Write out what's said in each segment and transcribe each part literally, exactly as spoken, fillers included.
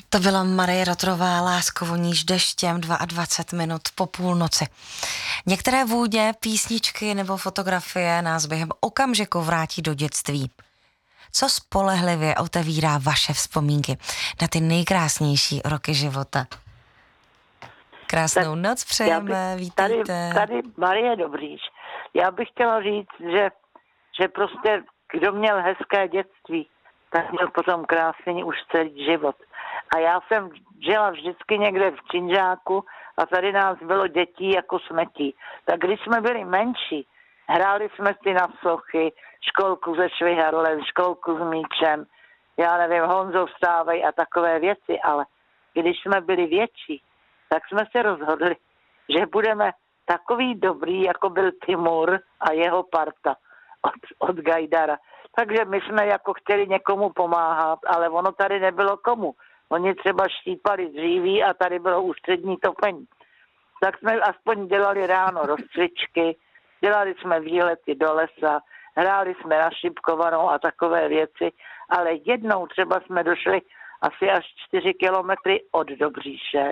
To byla Marie Rotrová, Lásko voníš deštěm, dvacet dva minut po půlnoci. Některé vůně, písničky nebo fotografie nás během okamžiku vrátí do dětství. Co spolehlivě otevírá vaše vzpomínky na ty nejkrásnější roky života? Krásnou tak noc přejeme, bych, vítejte. Tady, tady Marie Dobrýš. Já bych chtěla říct, že, že prostě kdo měl hezké dětství, tak měl potom krásný už celý život. A já jsem žila vždycky někde v Činžáku a tady nás bylo dětí jako smetí. Tak když jsme byli menší, hráli jsme si na sochy, školku se šviharlem, školku s míčem, já nevím, Honzo vstávej a takové věci, ale když jsme byli větší, tak jsme se rozhodli, že budeme takový dobrý, jako byl Timur a jeho parta od, od Gajdara. Takže my jsme jako chtěli někomu pomáhat, ale ono tady nebylo komu. Oni třeba štípali dříví a tady bylo ústřední topení. Tak jsme aspoň dělali ráno rozcvičky, dělali jsme výlety do lesa, hráli jsme na šipkovanou a takové věci, ale jednou třeba jsme došli asi až čtyři kilometry od Dobříše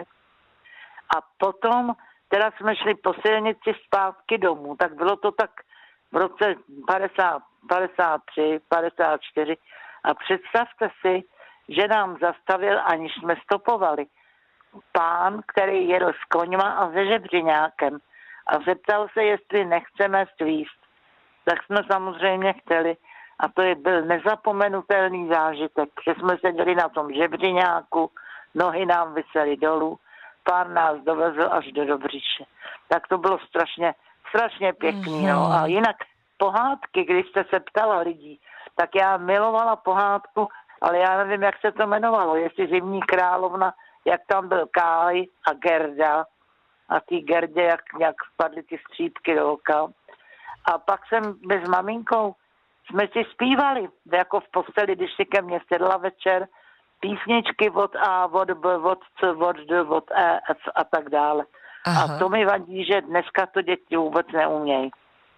a potom teda jsme šli po silnici zpátky domů, tak bylo to tak v roce padesát, padesát tři, padesát čtyři a představte si, že nám zastavil, aniž jsme stopovali, pán, který jedl s koňma a se žebřiňákem a zeptal se, jestli nechceme svíst. Tak jsme samozřejmě chtěli a to je byl nezapomenutelný zážitek, že jsme seděli na tom žebřiňáku, nohy nám visely dolů, pán nás dovezl až do Dobříše. Tak to bylo strašně, strašně pěkný. Mm-hmm. No. A jinak pohádky, když jste se ptala lidí, tak já milovala pohádku, ale já nevím, jak se to jmenovalo, jestli Zimní královna, jak tam byl Káj a Gerda a ty Gerdě, jak, jak spadly ty střípky do oka. A pak jsem s maminkou, jsme si zpívali, jako v posteli, když si ke mně sedla večer, písničky od A, od B, od C, od D, od E, F a tak dále. Aha. A to mi vadí, že dneska to děti vůbec neumějí.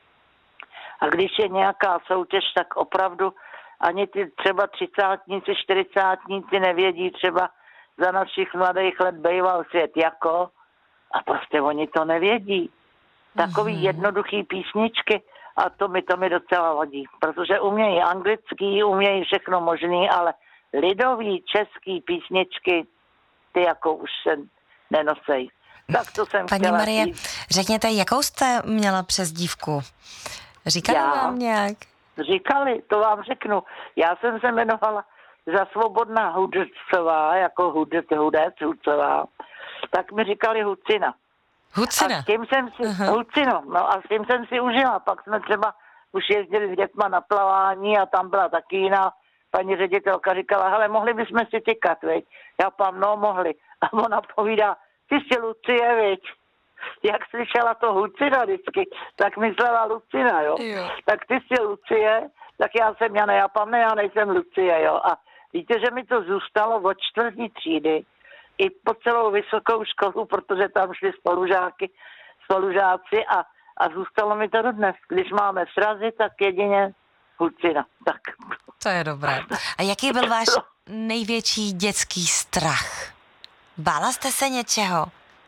A když je nějaká soutěž, tak opravdu ani ty třeba třicátníci, čtyřicátníci nevědí třeba za našich mladých let bejval svět jako a prostě oni to nevědí. Takový mm-hmm. jednoduchý písničky a to mi to mi docela vadí, protože umějí anglický, umějí všechno možný, ale lidový český písničky ty jako už se nenosejí. Tak to jsem Paní chtěla Marie, říct. řekněte, jakou jste měla přezdívku? Říkali Já? vám nějak? Říkali, to vám řeknu. Já jsem se jmenovala za Svobodná Hudcová, jako hudec, hudec, Hudcová. Tak mi říkali Hucina. Hucina? A s tím jsem si, uh-huh. Hucino, no a s tím jsem si užila. Pak jsme třeba už jezdili s dětma na plavání a tam byla taky jiná paní ředitelka, říkala, hele, mohli bychom si tykat, veď? Já pám, no, mohli. A ona povídá, ty jsi Lucie, veď? Jak slyšela to Hucina vždycky, tak myslela Lucina, jo? jo. Tak ty jsi Lucie, tak já jsem Jana, já pám, ne, já nejsem Lucie, jo? A víte, že mi to zůstalo od čtvrtý třídy i po celou vysokou školu, protože tam šli spolužáky, spolužáci a, a zůstalo mi to dodnes. Když máme srazy, tak jedině Hucina. Tak. To je dobré. A jaký byl váš největší dětský strach? Bála jste se něčeho?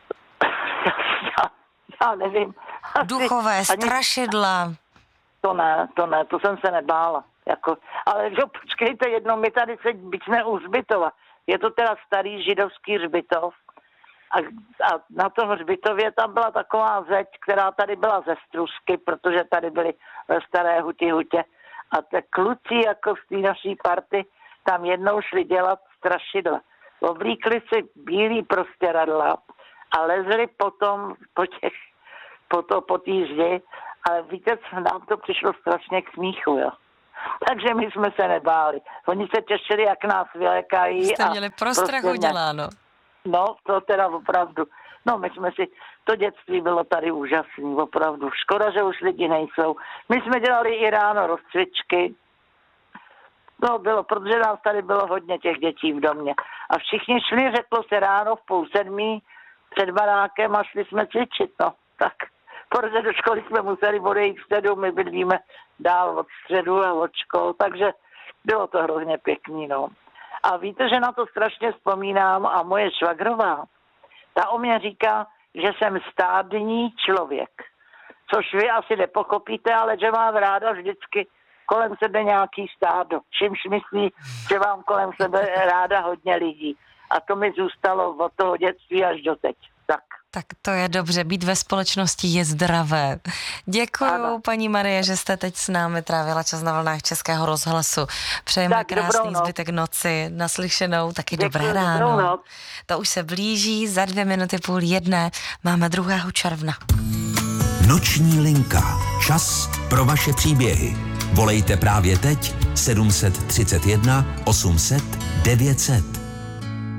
Já, já nevím. Asi, Duchové, ani, strašidla. To ne, to ne, to jsem se nebála. Jako, ale jo, počkejte jedno, my tady se jsme u hřbitova. Je to teda starý židovský hřbitov a, a na tom hřbitově tam byla taková zeď, která tady byla ze strusky, protože tady byly ve Staré Huti hutě. A te kluci jako z té naší party tam jednou šli dělat strašidla. Oblíkli si bílý prostěradla a lezli potom po těch, po to, po té zdi, ale víte, nám to přišlo strašně k smíchu, jo. Takže my jsme se nebáli. Oni se těšili, jak nás vylékají. Jste měli prostrachu prostě děláno. No, to teda opravdu. No, my jsme si, to dětství bylo tady úžasný, opravdu. Škoda, že už lidi nejsou. My jsme dělali i ráno rozcvičky. No, bylo, protože nás tady bylo hodně těch dětí v domě. A všichni šli, řeklo se ráno v půl sedmí před barákem a šli jsme cvičit, no. Tak, protože do školy jsme museli odejít v středu, my bydlíme dál od středu a od škol, takže bylo to hrozně pěkný, no. A víte, že na to strašně vzpomínám a moje švagrová, ta o mě říká, že jsem stádní člověk. Což vy asi nepochopíte, ale že mám ráda vždycky kolem sebe nějaký stádo. Čímž myslí, že mám kolem sebe ráda hodně lidí. A to mi zůstalo od toho dětství až do teď. Tak. Tak to je dobře, být ve společnosti je zdravé. Děkuju, ano. Paní Marie, že jste teď s námi trávila čas na vlnách Českého rozhlasu. Přejeme tak, krásný zbytek noci, naslyšenou, taky Děkuju, dobré ráno. To už se blíží, za dvě minuty půl jedné, máme druhého června. Noční linka, čas pro vaše příběhy. Volejte právě teď sedm set třicet jedna osm set devět set.